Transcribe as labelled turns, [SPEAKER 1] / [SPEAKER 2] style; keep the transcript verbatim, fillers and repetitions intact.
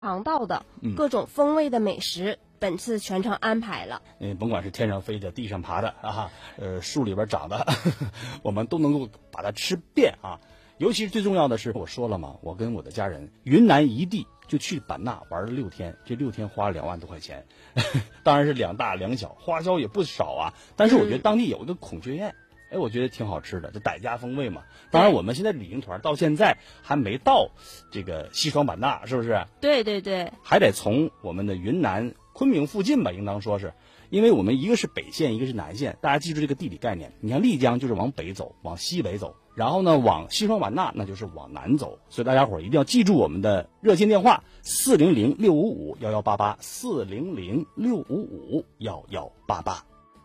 [SPEAKER 1] 尝到的各种风味的美食，嗯、本次全程安排了。
[SPEAKER 2] 嗯，甭管是天上飞的、地上爬的啊，呃，树里边长的，呵呵我们都能够把它吃遍啊。尤其是最重要的是，我说了嘛，我跟我的家人云南一地就去版纳玩了六天，这六天花了两万多块钱，呵呵当然是两大两小，花销也不少啊。但是我觉得当地有一个孔雀宴。嗯哎，我觉得挺好吃的，这傣家风味嘛。当然，我们现在旅行团到现在还没到这个西双版纳，是不是？
[SPEAKER 1] 对对对，
[SPEAKER 2] 还得从我们的云南昆明附近吧，应当说是，因为我们一个是北线，一个是南线，大家记住这个地理概念。你看丽江就是往北走，往西北走，然后呢，往西双版纳那就是往南走。所以大家伙一定要记住我们的热线电话：四零零六五五幺幺八八，四零零六五五幺幺八八。